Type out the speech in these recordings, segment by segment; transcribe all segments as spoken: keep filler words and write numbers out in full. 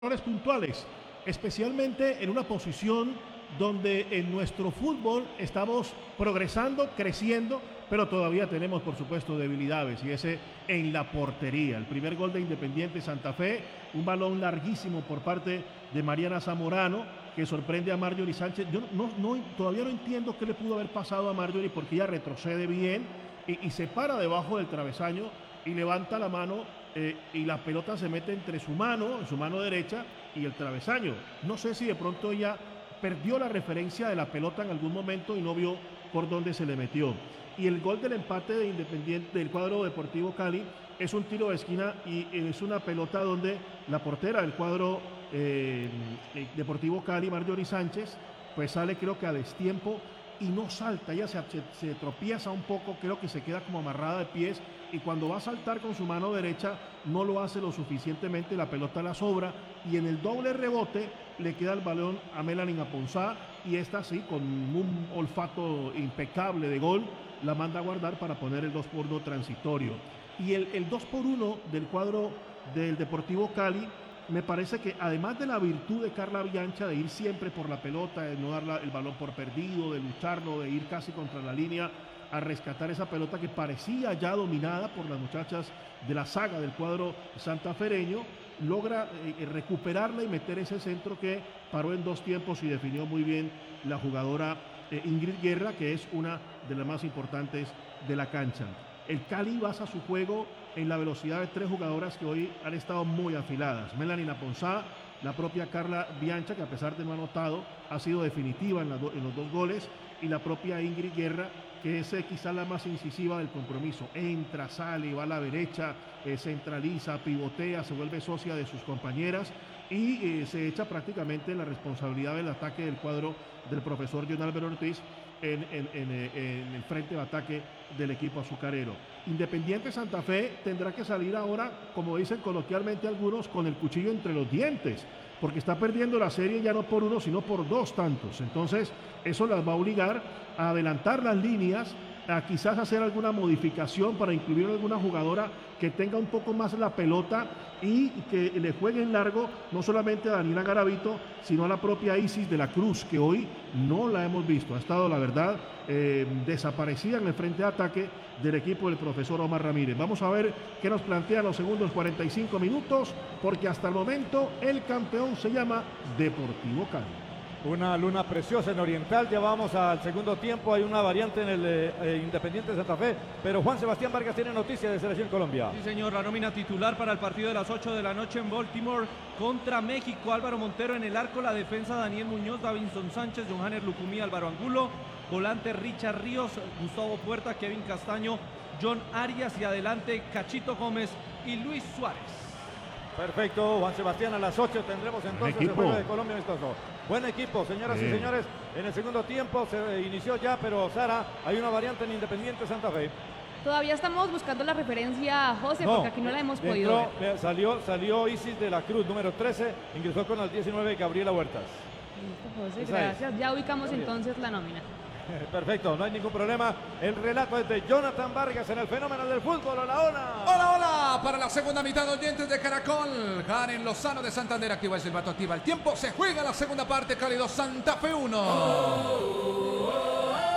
errores puntuales, especialmente en una posición donde en nuestro fútbol estamos progresando, creciendo, pero todavía tenemos, por supuesto, debilidades, y ese en la portería. El primer gol de Independiente Santa Fe, un balón larguísimo por parte de Mariana Zamorano, que sorprende a Marjorie Sánchez. Yo no, no, todavía no entiendo qué le pudo haber pasado a Marjorie, porque ella retrocede bien y, y se para debajo del travesaño y levanta la mano, eh, y la pelota se mete entre su mano, en su mano derecha, y el travesaño. No sé si de pronto ella perdió la referencia de la pelota en algún momento y no vio por dónde se le metió. Y el gol del empate de Independiente, del cuadro Deportivo Cali, es un tiro de esquina y es una pelota donde la portera del cuadro eh, Deportivo Cali, Marjorie Sánchez, pues sale creo que a destiempo y no salta, ella se, se, se tropieza un poco, creo que se queda como amarrada de pies, y cuando va a saltar con su mano derecha no lo hace lo suficientemente, la pelota la sobra y en el doble rebote le queda el balón a Melanie Aponzá, y esta sí, con un olfato impecable de gol, la manda a guardar para poner el dos por uno transitorio. Y el, el dos por uno del cuadro del Deportivo Cali, me parece que además de la virtud de Carla Biancha de ir siempre por la pelota, de no dar la, el balón por perdido, de lucharlo, de ir casi contra la línea a rescatar esa pelota que parecía ya dominada por las muchachas de la saga del cuadro santafereño, logra eh, recuperarla y meter ese centro que paró en dos tiempos y definió muy bien la jugadora eh, Ingrid Guerra, que es una de las más importantes de la cancha. El Cali basa su juego en la velocidad de tres jugadoras que hoy han estado muy afiladas. Melanie Aponzá, la propia Carla Biancha, que a pesar de no anotado, ha sido definitiva en, la do, en los dos goles, y la propia Ingrid Guerra, que es eh, quizá la más incisiva del compromiso. Entra, sale, va a la derecha, eh, centraliza, pivotea, se vuelve socia de sus compañeras y eh, se echa prácticamente la responsabilidad del ataque del cuadro del profesor John Álvaro Ortiz en, en, en, en el frente de ataque del equipo azucarero. Independiente Santa Fe tendrá que salir ahora, como dicen coloquialmente algunos, con el cuchillo entre los dientes, porque está perdiendo la serie ya no por uno, sino por dos tantos. Entonces, eso las va a obligar a adelantar las líneas, a quizás hacer alguna modificación para incluir alguna jugadora que tenga un poco más la pelota y que le juegue en largo, no solamente a Daniela Garavito, sino a la propia Isis de la Cruz, que hoy no la hemos visto. Ha estado, la verdad, eh, desaparecida en el frente de ataque del equipo del profesor Omar Ramírez. Vamos a ver qué nos plantean los segundos cuarenta y cinco minutos, porque hasta el momento el campeón se llama Deportivo Cali. Una luna preciosa en Oriental, ya vamos al segundo tiempo, hay una variante en el eh, Independiente de Santa Fe, pero Juan Sebastián Vargas tiene noticias de Selección Colombia. Sí, señor, la nómina titular para el partido de las ocho de la noche en Baltimore contra México: Álvaro Montero en el arco, la defensa Daniel Muñoz, Davinson Sánchez, John Hanner Lucumí, Álvaro Angulo, volante Richard Ríos, Gustavo Puerta, Kevin Castaño, John Arias, y adelante Cachito Gómez y Luis Suárez. Perfecto, Juan Sebastián, a las ocho tendremos entonces el juego de Colombia amistoso. Buen equipo, señoras sí. y señores. En el segundo tiempo se inició ya, pero Sara, hay una variante en Independiente Santa Fe. Todavía estamos buscando la referencia, José, no, porque aquí no la hemos dentro, podido ver. Salió, salió Isis de la Cruz, número trece, ingresó con el diecinueve Gabriela Huertas. Listo, José, Esa gracias. Es. Ya ubicamos entonces la nómina. Perfecto, no hay ningún problema. El relato es de Jonathan Vargas en el fenómeno del fútbol. Hola, hola. Hola, hola. Para la segunda mitad, oyentes de Caracol. Karen Lozano de Santander activa el silbato, activa el tiempo. Se juega la segunda parte. Cali dos, Santa Fe uno. Oh, oh, oh.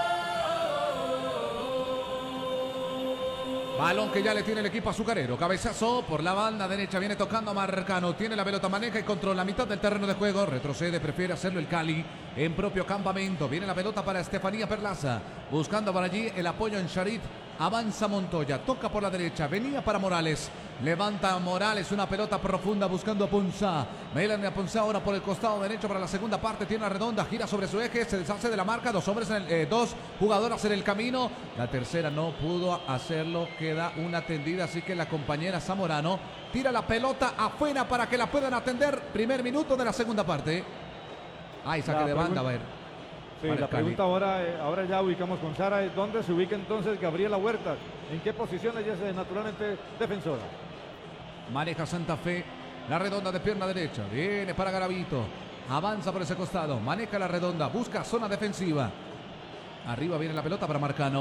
Balón que ya le tiene el equipo azucarero. Cabezazo por la banda derecha. Viene tocando a Marcano. Tiene la pelota, maneja y controla la mitad del terreno de juego. Retrocede, prefiere hacerlo el Cali en propio campamento. Viene la pelota para Estefanía Perlaza. Buscando por allí el apoyo en Charit. Avanza Montoya. Toca por la derecha. Venía para Morales. Levanta Morales. Una pelota profunda buscando a Ponzá. Melanie Ponzá ahora por el costado derecho para la segunda parte. Tiene una redonda. Gira sobre su eje. Se deshace de la marca. Dos hombres en el, eh, dos jugadoras en el camino. La tercera no pudo hacerlo. Queda una tendida. Así que la compañera Zamorano tira la pelota afuera para que la puedan atender. Primer minuto de la segunda parte. Ay, saque la de banda, a ver. Sí, la pregunta ahora, eh, ahora ya ubicamos con Sara, es dónde se ubica entonces Gabriela Huertas, en qué posición ella es naturalmente defensora. Maneja Santa Fe, la redonda de pierna derecha, viene para Garavito, avanza por ese costado, maneja la redonda, busca zona defensiva. Arriba viene la pelota para Marcano,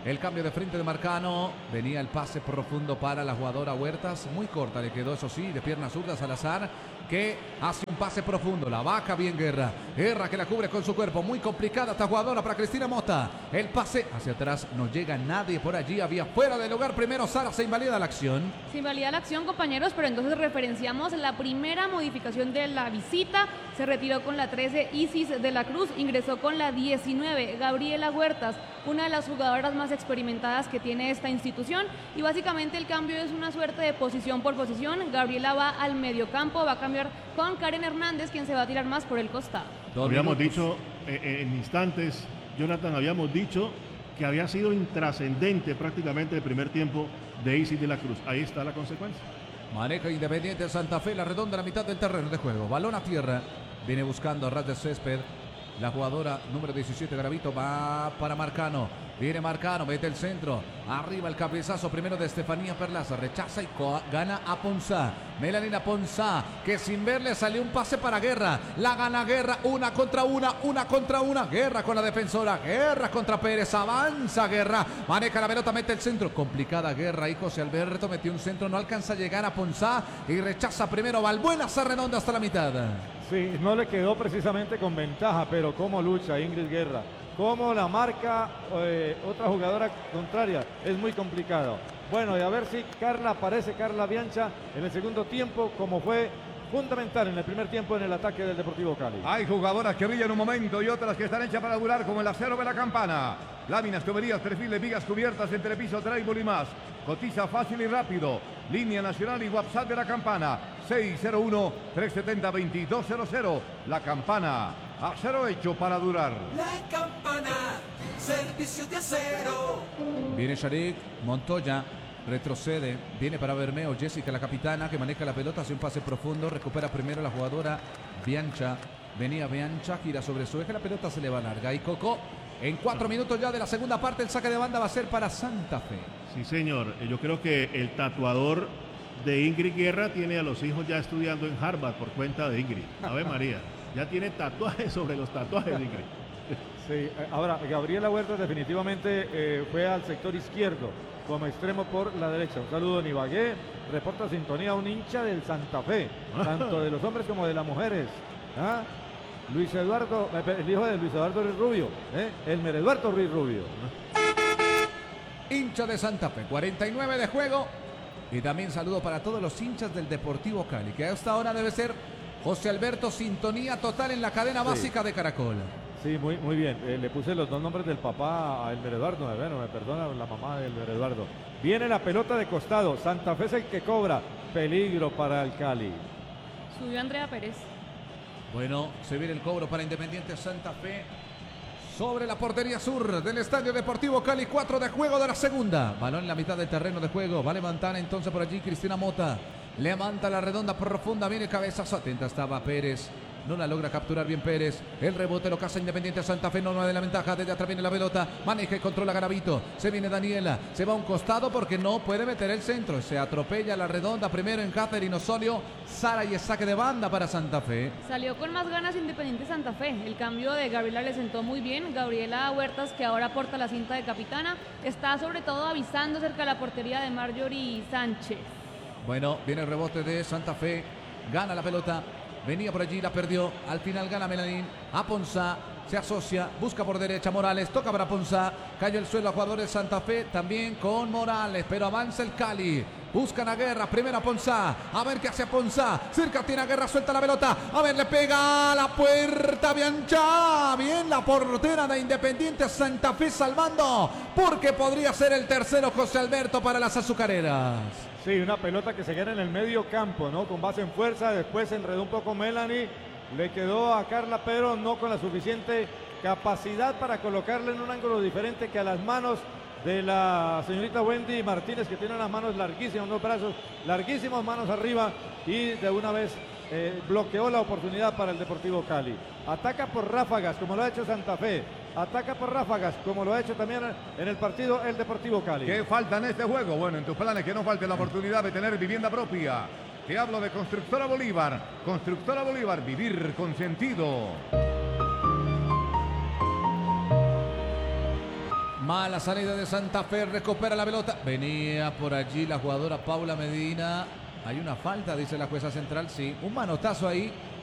El cambio de frente de Marcano. Venía el pase profundo para la jugadora Huertas. Muy corta le quedó, eso sí, de pierna zurda Salazar, que hace un pase profundo. La baja bien Guerra. Guerra que la cubre con su cuerpo. Muy complicada esta jugadora para Cristina Mota. El pase hacia atrás. No llega nadie por allí. Había fuera del lugar. Primero Sara, se invalida la acción. Se invalida la acción, compañeros, pero entonces referenciamos la primera modificación de la visita. Se retiró con la trece Isis de la Cruz. Ingresó con la diecinueve Gabriela Huertas, una de las jugadoras más experimentadas que tiene esta institución, y básicamente el cambio es una suerte de posición por posición. Gabriela va al mediocampo, va a cambiar con Karen Hernández, quien se va a tirar más por el costado. Dos habíamos minutos. dicho eh, en instantes, Jonathan, habíamos dicho que había sido intrascendente prácticamente el primer tiempo de Isis de la Cruz. Ahí está la consecuencia. Maneja Independiente Santa Fe, la redonda a la mitad del terreno de juego. Balón a tierra, viene buscando a ras de césped. La jugadora número diecisiete, Gravito, va para Marcano. Viene Marcano, mete el centro. Arriba el cabezazo primero de Estefanía Perlaza. Rechaza y gana a Ponzá. Melanina Ponzá, que sin verle salió un pase para Guerra. La gana Guerra, una contra una, una contra una. Guerra con la defensora. Guerra contra Pérez. Avanza Guerra. Maneja la pelota, mete el centro. Complicada Guerra. Y José Alberto metió un centro. No alcanza a llegar a Ponzá. Y rechaza primero Valbuena. Se redonda hasta la mitad. Sí, no le quedó precisamente con ventaja, pero cómo lucha Ingrid Guerra, cómo la marca eh, otra jugadora contraria, es muy complicado. Bueno, y a ver si Carla aparece, Carla Biancha, en el segundo tiempo, como fue fundamental en el primer tiempo en el ataque del Deportivo Cali. Hay jugadoras que brillan un momento y otras que están hechas para durar, como el acero de la Campana. Láminas, tuberías, perfiles, vigas cubiertas, entrepiso, drywall y más. Cotiza fácil y rápido. Línea nacional y WhatsApp de la Campana. seis cero uno, tres siete cero, dos dos cero cero. La Campana. Acero hecho para durar. La Campana. Servicio de acero. Viene Sharik, Montoya. Retrocede, viene para Bermeo, Jessica la capitana que maneja la pelota, hace un pase profundo, recupera primero la jugadora Biancha, venía Biancha, gira sobre su eje, la pelota se le va larga y Coco, en cuatro minutos ya de la segunda parte, el saque de banda va a ser para Santa Fe. Sí señor, yo creo que el tatuador de Ingrid Guerra tiene a los hijos ya estudiando en Harvard por cuenta de Ingrid. Ave María, ya tiene tatuajes sobre los tatuajes de Ingrid. Sí, ahora Gabriela Huertas definitivamente eh, fue al sector izquierdo como extremo por la derecha. Un saludo en Ibagué, reporta sintonía un hincha del Santa Fe, tanto de los hombres como de las mujeres. ¿Ah? Luis Eduardo, el hijo de Luis Eduardo Ruiz Rubio, ¿eh? Elmer Eduardo Ruiz Rubio. Hincha de Santa Fe, cuarenta y nueve de juego. Y también saludo para todos los hinchas del Deportivo Cali, que a esta hora debe ser José Alberto, sintonía total en la cadena sí. básica de Caracol. Sí, muy, muy bien. Eh, le puse los dos nombres del papá a Elmer Eduardo. Bueno, me perdona la mamá de Elmer Eduardo. Viene la pelota de costado. Santa Fe es el que cobra. Peligro para el Cali. Subió Andrea Pérez. Bueno, se viene el cobro para Independiente Santa Fe. Sobre la portería sur del Estadio Deportivo Cali. cuatro de juego de la segunda. Balón en la mitad del terreno de juego. Va a levantar entonces por allí Cristina Mota. Levanta la redonda profunda. Viene cabezazo. Atenta estaba Pérez. No la logra capturar bien Pérez. El rebote lo caza Independiente Santa Fe. No, no de la ventaja. Desde atrás viene la pelota. Maneja y controla Garavito. Se viene Daniela. Se va a un costado porque no puede meter el centro. Se atropella la redonda. Primero en Catherine Osorio. Sara y el saque de banda para Santa Fe. Salió con más ganas Independiente Santa Fe. El cambio de Gabriela le sentó muy bien. Gabriela Huertas, que ahora porta la cinta de capitana, está sobre todo avisando cerca de la portería de Marjorie Sánchez. Bueno, viene el rebote de Santa Fe. Gana la pelota. Venía por allí, la perdió. Al final gana Melanín. A Ponzá. Se asocia. Busca por derecha Morales. Toca para Ponzá. Cayó el suelo a jugador de Santa Fe. También con Morales. Pero avanza el Cali. Buscan a Guerra. Primera Ponzá. A ver qué hace Ponzá. Cerca tiene a Guerra. Suelta la pelota. A ver, le pega a la puerta Biancha. Bien la portera de Independiente Santa Fe salvando. Porque podría ser el tercero José Alberto para las azucareras. Sí, una pelota que se queda en el medio campo, ¿no? Con base en fuerza, después se enredó un poco Melanie, le quedó a Carla, pero no con la suficiente capacidad para colocarla en un ángulo diferente que a las manos de la señorita Wendy Martínez, que tiene unas manos larguísimas, unos brazos larguísimos, manos arriba, y de una vez eh, bloqueó la oportunidad para el Deportivo Cali. Ataca por ráfagas, como lo ha hecho Santa Fe. Ataca por ráfagas, como lo ha hecho también en el partido el Deportivo Cali. ¿Qué falta en este juego? Bueno, en tus planes que no falte la oportunidad de tener vivienda propia. Te hablo de Constructora Bolívar. Constructora Bolívar, vivir con sentido. Mala salida de Santa Fe, recupera la pelota. Venía por allí la jugadora Paula Medina. Hay una falta, dice la jueza central, sí. Un manotazo ahí